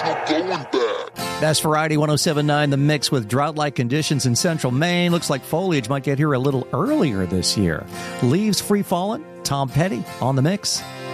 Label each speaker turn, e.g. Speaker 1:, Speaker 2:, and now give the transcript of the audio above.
Speaker 1: going back.
Speaker 2: That's Variety 107.9 The Mix. With drought-like conditions in central Maine, looks like foliage might get here a little earlier this year. Leaves free falling. Tom Petty on The Mix.